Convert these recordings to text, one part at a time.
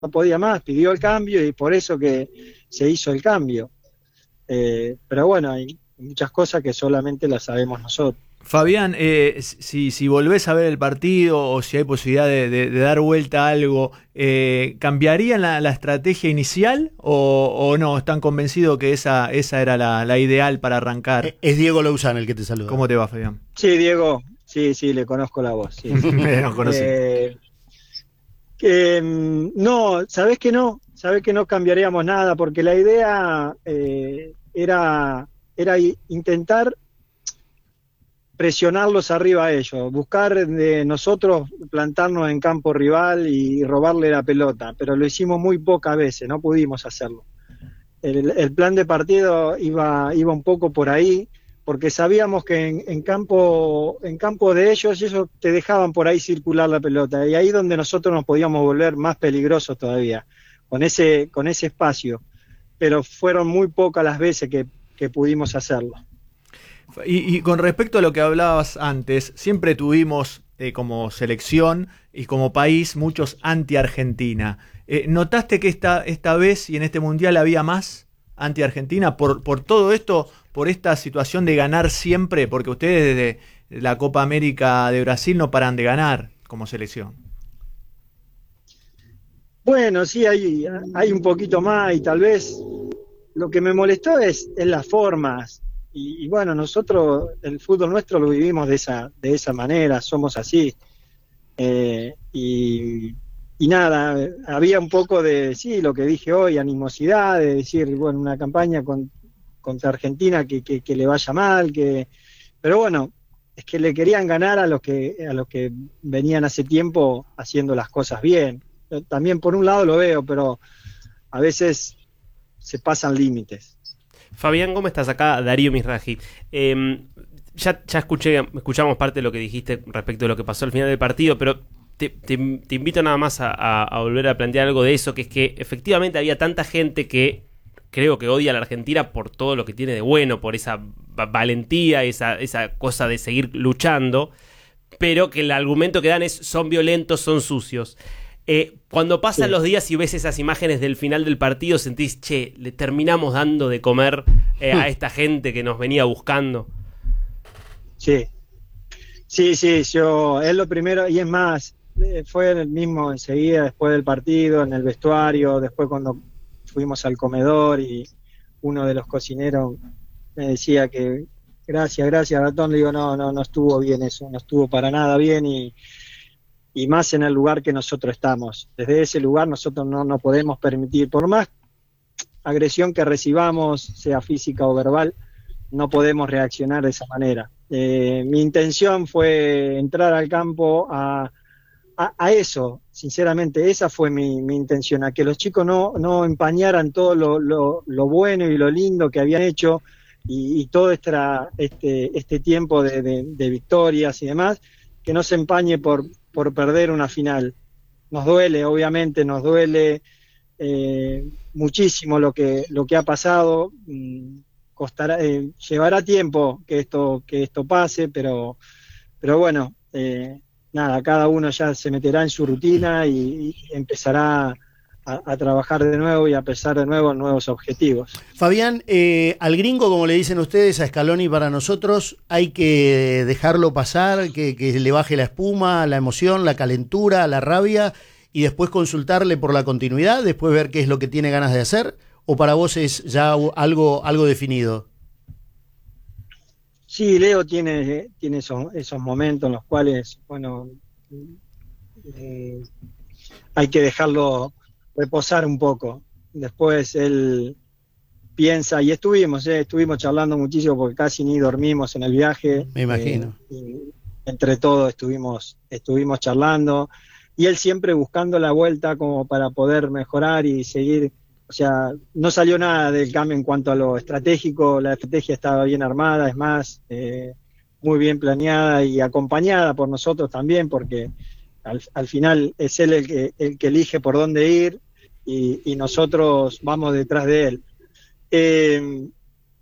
podía más, pidió el cambio y por eso que se hizo el cambio. Pero bueno, hay muchas cosas que solamente las sabemos nosotros. Fabián, si volvés a ver el partido o si hay posibilidad de dar vuelta a algo, ¿cambiarían la estrategia inicial o no? ¿Están convencidos que esa era la ideal para arrancar? Es Diego Louzán el que te saluda. ¿Cómo te va, Fabián? Sí, Diego, sí, le conozco la voz. Sí. No conocí. No, sabés que no cambiaríamos nada, porque la idea era intentar presionarlos arriba a ellos, buscar de nosotros plantarnos en campo rival y robarle la pelota, pero lo hicimos muy pocas veces, no pudimos hacerlo. El plan de partido iba un poco por ahí, porque sabíamos que en campo de ellos te dejaban por ahí circular la pelota, y ahí donde nosotros nos podíamos volver más peligrosos todavía, con ese espacio, pero fueron muy pocas las veces que pudimos hacerlo. Y con respecto a lo que hablabas antes, siempre tuvimos como selección y como país muchos anti-Argentina. ¿Notaste que esta vez y en este mundial había más anti-Argentina por todo esto, por esta situación de ganar siempre? Porque ustedes desde la Copa América de Brasil no paran de ganar como selección. Bueno, sí, hay un poquito más y tal vez lo que me molestó es las formas. Y bueno, nosotros el fútbol nuestro lo vivimos de esa manera, somos así. Y nada, había un poco de, sí, lo que dije hoy, animosidad, de decir, bueno, una campaña contra Argentina que le vaya mal, pero bueno, es que le querían ganar a los que venían hace tiempo haciendo las cosas bien. Yo también por un lado lo veo, pero a veces se pasan límites. Fabián, ¿cómo estás? Acá Darío Mizrahi. Ya escuchamos parte de lo que dijiste respecto de lo que pasó al final del partido, pero te invito nada más a volver a plantear algo de eso, que es que efectivamente había tanta gente que creo que odia a la Argentina por todo lo que tiene de bueno, por esa valentía, esa cosa de seguir luchando, pero que el argumento que dan es son violentos, son sucios. Cuando pasan los días y ves esas imágenes del final del partido, sentís, le terminamos dando de comer a esta gente que nos venía buscando. Sí, yo, es lo primero, y es más, fue el mismo enseguida, después del partido, en el vestuario, después cuando fuimos al comedor y uno de los cocineros me decía que gracias, ratón, le digo, no estuvo bien eso, no estuvo para nada bien y más en el lugar que nosotros estamos. Desde ese lugar nosotros no podemos permitir, por más agresión que recibamos, sea física o verbal, no podemos reaccionar de esa manera. Mi intención fue entrar al campo a eso, sinceramente, esa fue mi intención, a que los chicos no empañaran todo lo bueno y lo lindo que habían hecho y todo este tiempo de victorias y demás, que no se empañe por perder una final. Nos duele, obviamente, nos duele muchísimo lo que ha pasado. Costará, llevará tiempo que esto pase, pero bueno, nada, cada uno ya se meterá en su rutina y empezará a trabajar de nuevo y a pensar de nuevo en nuevos objetivos. Fabián, al gringo, como le dicen ustedes, a Scaloni para nosotros, hay que dejarlo pasar, que le baje la espuma, la emoción, la calentura, la rabia, y después consultarle por la continuidad, después ver qué es lo que tiene ganas de hacer, o para vos es ya algo definido. Sí, Leo tiene esos momentos en los cuales, bueno, hay que dejarlo reposar un poco. Después él piensa, y estuvimos charlando muchísimo porque casi ni dormimos en el viaje. Me imagino. Y entre todos estuvimos charlando, y él siempre buscando la vuelta como para poder mejorar y seguir. O sea, no salió nada del cambio en cuanto a lo estratégico, la estrategia estaba bien armada, es más, muy bien planeada y acompañada por nosotros también, porque al final es él el que elige por dónde ir y nosotros vamos detrás de él.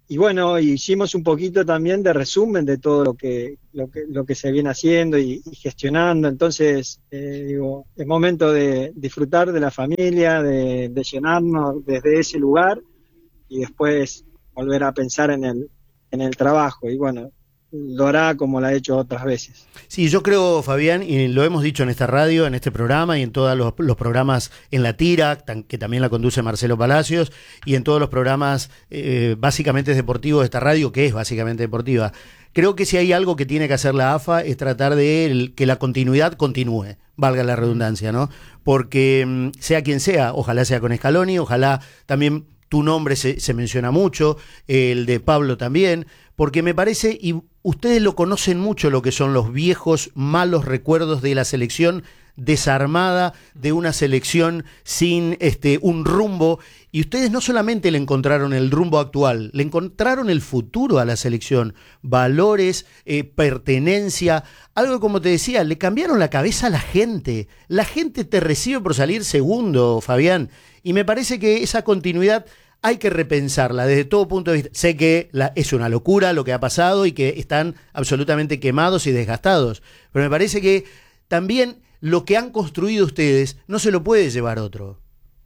y bueno, hicimos un poquito también de resumen de todo lo que se viene haciendo y gestionando. Entonces, digo, es momento de disfrutar de la familia, de llenarnos desde ese lugar y después volver a pensar en el trabajo. Y bueno, lo hará como lo ha hecho otras veces. Sí, yo creo, Fabián, y lo hemos dicho en esta radio, en este programa y en todos los programas en La Tira, que también la conduce Marcelo Palacios, y en todos los programas básicamente deportivos de esta radio, que es básicamente deportiva. Creo que si hay algo que tiene que hacer la AFA es tratar de que la continuidad continúe, valga la redundancia, ¿no? Porque sea quien sea, ojalá sea con Scaloni, ojalá también tu nombre se menciona mucho, el de Pablo también, porque me parece, y ustedes lo conocen mucho, lo que son los viejos malos recuerdos de la selección desarmada, de una selección sin un rumbo, y ustedes no solamente le encontraron el rumbo actual, le encontraron el futuro a la selección, valores, pertenencia, algo como te decía, le cambiaron la cabeza a la gente te recibe por salir segundo, Fabián, y me parece que esa continuidad hay que repensarla desde todo punto de vista. Sé que es una locura lo que ha pasado y que están absolutamente quemados y desgastados, pero me parece que también lo que han construido ustedes no se lo puede llevar otro.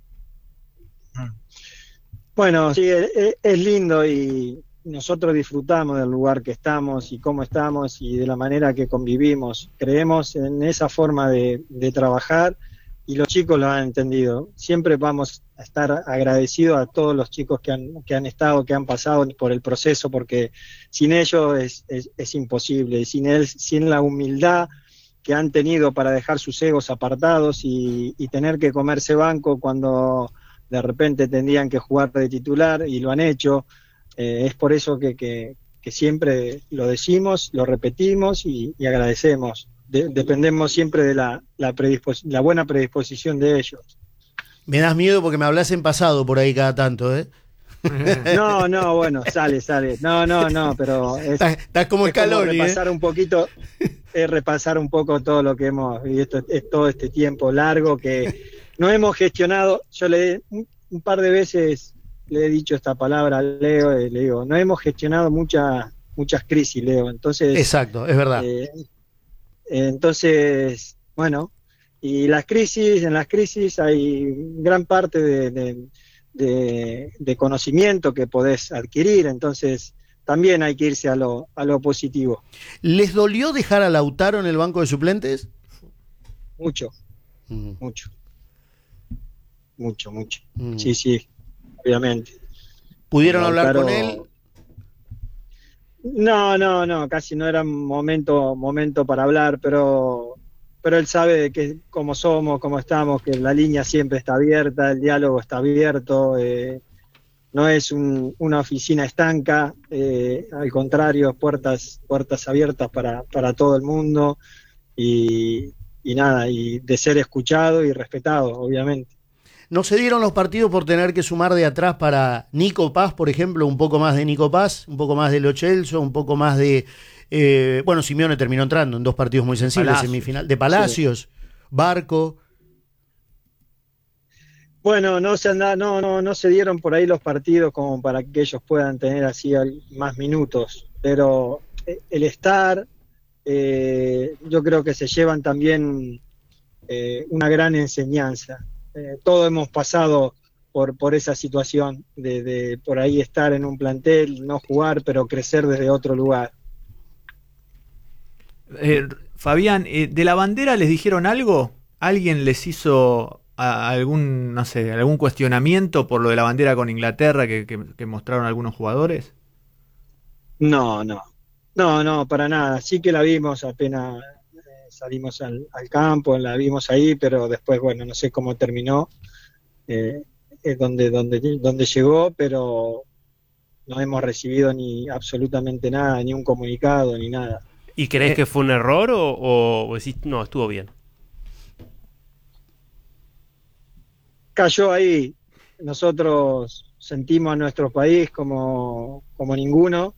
Bueno, sí, es lindo y nosotros disfrutamos del lugar que estamos y cómo estamos y de la manera que convivimos. Creemos en esa forma de trabajar y los chicos lo han entendido. Siempre vamos a estar agradecidos a todos los chicos que han estado, que han pasado por el proceso, porque sin ellos es imposible. Sin la humildad que han tenido para dejar sus egos apartados y tener que comerse banco cuando de repente tendrían que jugar de titular y lo han hecho. Es por eso que siempre lo decimos, lo repetimos y agradecemos. Dependemos siempre de la buena predisposición de ellos. Me das miedo porque me hablas en pasado por ahí cada tanto, ¿eh? No, bueno, sale. No, pero estás como Scaloni, repasar un poquito, repasar un poco todo lo que hemos vivido, todo este tiempo largo que no hemos gestionado. Yo un par de veces le he dicho esta palabra a Leo, le digo, no hemos gestionado muchas crisis, Leo. Entonces, exacto, es verdad. Entonces, bueno, y en las crisis hay gran parte de conocimiento que podés adquirir, entonces también hay que irse a lo positivo. ¿Les dolió dejar a Lautaro en el banco de suplentes? Mucho. Sí, obviamente. ¿Pudieron hablar con él? No, casi no era momento para hablar, pero él sabe de que cómo somos, cómo estamos, que la línea siempre está abierta, el diálogo está abierto, no es una oficina estanca, al contrario, puertas abiertas para todo el mundo y nada, y de ser escuchado y respetado, obviamente. ¿No se dieron los partidos por tener que sumar de atrás para Nico Paz, por ejemplo, un poco más de Nico Paz, un poco más de Lo Celso, un poco más de... Simeone terminó entrando en dos partidos muy sensibles, semifinal, de Palacios, sí. Barco. Bueno, no se dieron por ahí los partidos como para que ellos puedan tener así más minutos, pero el estar, yo creo que se llevan también una gran enseñanza. Todos hemos pasado por esa situación de por ahí estar en un plantel, no jugar, pero crecer desde otro lugar. Fabián, ¿de la bandera les dijeron algo? ¿Alguien les hizo algún cuestionamiento por lo de la bandera con Inglaterra que mostraron algunos jugadores? No, para nada. Sí que la vimos apenas salimos al campo, la vimos ahí, pero después, bueno, no sé cómo terminó, donde llegó, pero no hemos recibido ni absolutamente nada, ni un comunicado, ni nada. ¿Y crees que fue un error o decís, no, estuvo bien? Cayó ahí. Nosotros sentimos a nuestro país como ninguno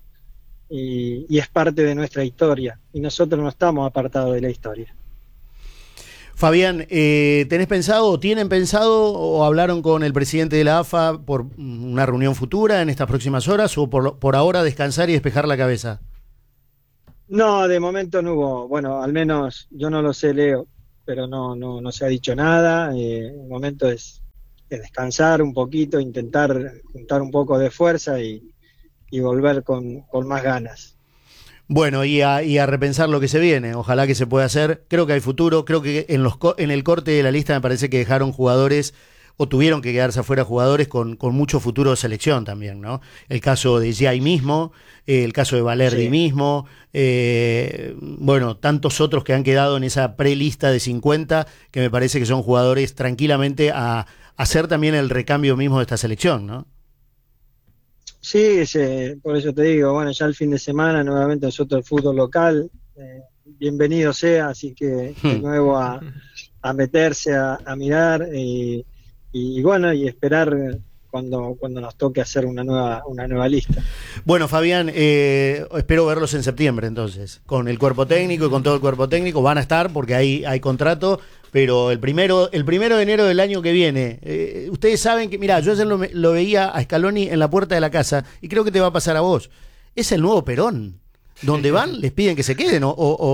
y es parte de nuestra historia. Y nosotros no estamos apartados de la historia. Fabián, ¿tenés pensado o tienen pensado o hablaron con el presidente de la AFA por una reunión futura en estas próximas horas o por ahora descansar y despejar la cabeza? No, de momento no hubo, bueno, al menos yo no lo sé, Leo, pero no se ha dicho nada. El momento es descansar un poquito, intentar juntar un poco de fuerza y volver con más ganas. Bueno, y a repensar lo que se viene. Ojalá que se pueda hacer. Creo que hay futuro. Creo que en el corte de la lista me parece que dejaron jugadores o tuvieron que quedarse afuera jugadores con mucho futuro de selección también, ¿no? El caso de Giai mismo, el caso de Valerdi mismo, bueno, tantos otros que han quedado en esa prelista de 50 que me parece que son jugadores tranquilamente a hacer también el recambio mismo de esta selección, ¿no? Sí, por eso te digo, bueno, ya el fin de semana nuevamente nosotros el fútbol local, bienvenido sea, así que de nuevo a meterse, a mirar y bueno, y esperar cuando nos toque hacer una nueva lista. Bueno, Fabián, espero verlos en septiembre entonces, con el cuerpo técnico y con todo el cuerpo técnico, van a estar porque hay contrato, pero el primero de enero del año que viene, ustedes saben que, mirá, yo ayer lo veía a Scaloni en la puerta de la casa y creo que te va a pasar a vos, es el nuevo Perón, donde van les piden que se queden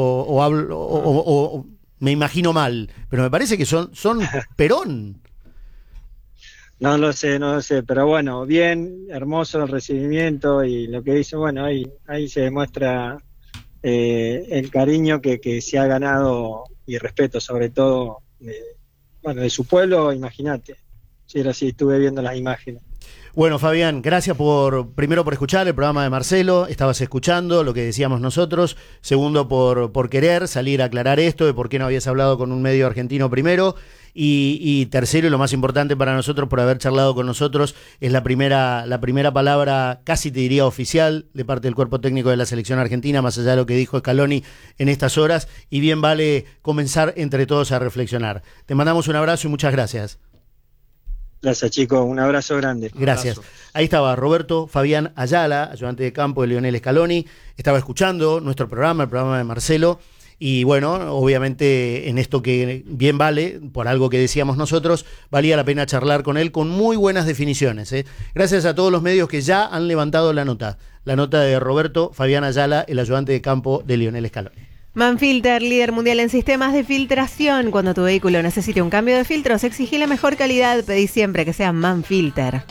o me imagino mal, pero me parece que son Perón. No lo sé, pero bueno, bien, hermoso el recibimiento y lo que dice, bueno, ahí se demuestra el cariño que se ha ganado y respeto sobre todo, bueno, de su pueblo, imagínate. Sí, era así, estuve viendo las imágenes. Bueno, Fabián, gracias primero por escuchar el programa de Marcelo, estabas escuchando lo que decíamos nosotros, segundo por querer salir a aclarar esto de por qué no habías hablado con un medio argentino primero, y tercero y lo más importante para nosotros por haber charlado con nosotros, es la primera palabra, casi te diría oficial, de parte del cuerpo técnico de la selección argentina, más allá de lo que dijo Scaloni en estas horas, y bien vale comenzar entre todos a reflexionar. Te mandamos un abrazo y muchas gracias. Gracias, chicos. Un abrazo grande. Gracias. Ahí estaba Roberto Fabián Ayala, ayudante de campo de Lionel Scaloni. Estaba escuchando nuestro programa, el programa de Marcelo. Y bueno, obviamente en esto que bien vale, por algo que decíamos nosotros, valía la pena charlar con él con muy buenas definiciones. Gracias a todos los medios que ya han levantado la nota de Roberto Fabián Ayala, el ayudante de campo de Lionel Scaloni. Manfilter, líder mundial en sistemas de filtración. Cuando tu vehículo necesite un cambio de filtros, exigí la mejor calidad, pedí siempre que sea Manfilter.